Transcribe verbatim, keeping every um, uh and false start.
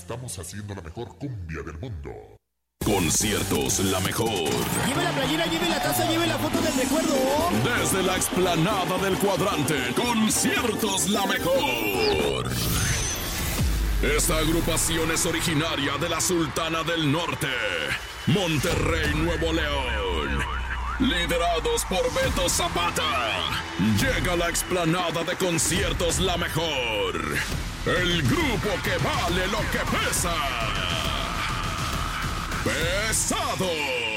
estamos haciendo la mejor cumbia del mundo. Conciertos La Mejor. Lleve la playera, lleve la taza, lleve la foto del recuerdo. Desde la explanada del Cuadrante, Conciertos La Mejor. Esta agrupación es originaria de la Sultana del Norte, Monterrey, Nuevo León. Liderados por Beto Zapata, llega la explanada de Conciertos La Mejor. El grupo que vale lo que pesa. ¡Pesado!